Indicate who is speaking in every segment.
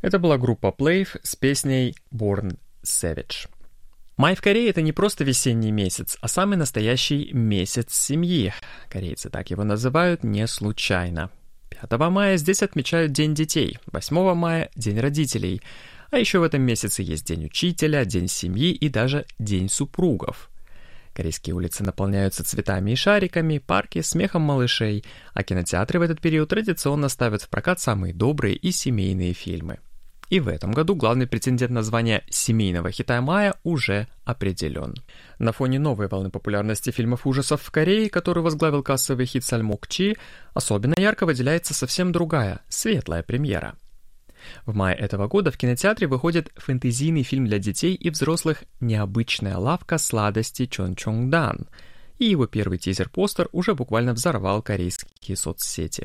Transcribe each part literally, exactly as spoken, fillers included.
Speaker 1: Это была группа Playf с песней Born Savage. Май в Корее — это не просто весенний месяц, а самый настоящий месяц семьи. Корейцы так его называют не случайно. пятого мая здесь отмечают День детей, восьмого мая — День родителей. А еще в этом месяце есть День учителя, День семьи и даже День супругов. Корейские улицы наполняются цветами и шариками, парки — смехом малышей, а кинотеатры в этот период традиционно ставят в прокат самые добрые и семейные фильмы. И в этом году главный претендент на звание семейного хита мая уже определен. На фоне новой волны популярности фильмов ужасов в Корее, который возглавил кассовый хит Сальмок Чи, особенно ярко выделяется совсем другая, светлая премьера. В мае этого года в кинотеатре выходит фэнтезийный фильм для детей и взрослых «Необычная лавка сладостей Чончонгдан», и его первый тизер-постер уже буквально взорвал корейские соцсети.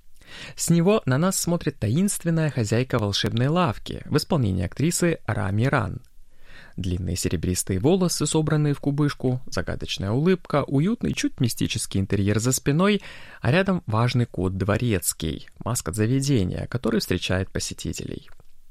Speaker 1: С него на нас смотрит таинственная хозяйка волшебной лавки в исполнении актрисы Ра Миран. Длинные серебристые волосы, собранные в кубышку, загадочная улыбка, уютный, чуть мистический интерьер за спиной, а рядом важный кот дворецкий, маскот заведения, который встречает посетителей.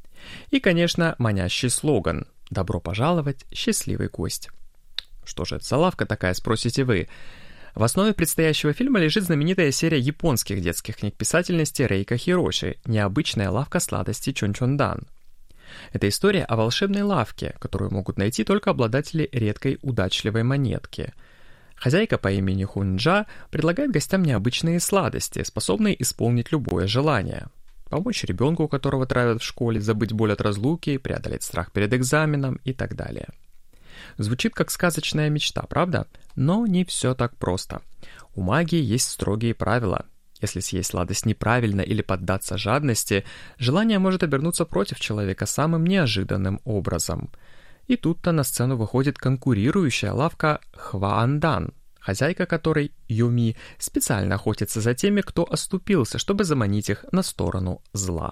Speaker 1: И, конечно, манящий слоган «Добро пожаловать, счастливый гость». Что же это за лавка такая, спросите вы? В основе предстоящего фильма лежит знаменитая серия японских детских книг писательности Рейка Хироши «Необычная лавка сладостей Чончондан». Это история о волшебной лавке, которую могут найти только обладатели редкой удачливой монетки. Хозяйка по имени Хунджа предлагает гостям необычные сладости, способные исполнить любое желание. Помочь ребенку, у которого травят в школе, забыть боль от разлуки, преодолеть страх перед экзаменом и так далее. Звучит как сказочная мечта, правда? Но не все так просто. У магии есть строгие правила. Если съесть сладость неправильно или поддаться жадности, желание может обернуться против человека самым неожиданным образом. И тут-то на сцену выходит конкурирующая лавка Хваандан, хозяйка которой, Юми, специально охотится за теми, кто оступился, чтобы заманить их на сторону зла.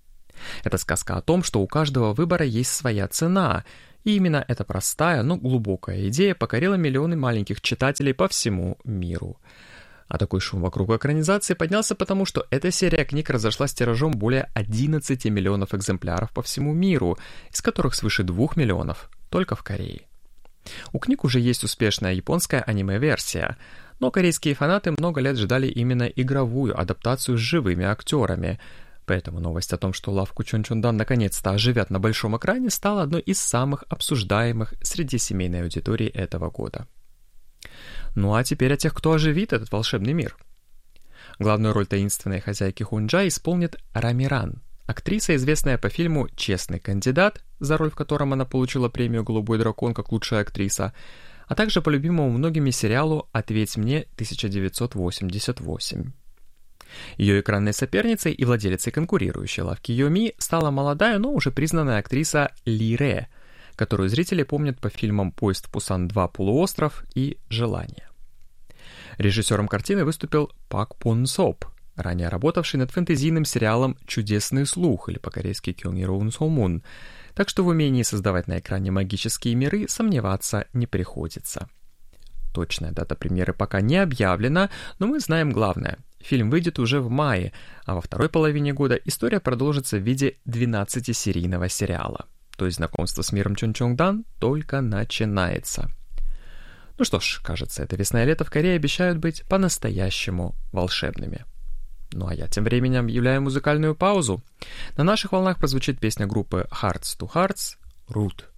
Speaker 1: Это сказка о том, что у каждого выбора есть своя цена, и именно эта простая, но глубокая идея покорила миллионы маленьких читателей по всему миру. А такой шум вокруг экранизации поднялся потому, что эта серия книг разошлась тиражом более одиннадцати миллионов экземпляров по всему миру, из которых свыше двух миллионов только в Корее. У книг уже есть успешная японская аниме-версия, но корейские фанаты много лет ждали именно игровую адаптацию с живыми актерами, поэтому новость о том, что лавку Чончондан наконец-то оживят на большом экране, стала одной из самых обсуждаемых среди семейной аудитории этого года. Ну а теперь о тех, кто оживит этот волшебный мир. Главную роль таинственной хозяйки Хунджа исполнит Ра Миран, актриса, известная по фильму «Честный кандидат», за роль в котором она получила премию «Голубой дракон» как лучшая актриса, а также по любимому многими сериалу «Ответь мне» тысяча девятьсот восемьдесят восемь. Ее экранной соперницей и владелицей конкурирующей лавки Юми стала молодая, но уже признанная актриса Ли Ре, которую зрители помнят по фильмам «Поезд в Пусан два. Полуостров» и «Желание». Режиссером картины выступил Пак Пон Соп, ранее работавший над фэнтезийным сериалом «Чудесный слух» или по-корейски «Кёнгироун Сомун», так что в умении создавать на экране магические миры сомневаться не приходится. Точная дата премьеры пока не объявлена, но мы знаем главное. Фильм выйдет уже в мае, а во второй половине года история продолжится в виде двенадцатисерийного сериала. То есть знакомство с миром Чончонгдан только начинается. Ну что ж, кажется, эта весна и лето в Корее обещают быть по-настоящему волшебными. Ну а я тем временем объявляю музыкальную паузу. На наших волнах прозвучит песня группы Hearts to Hearts «Root».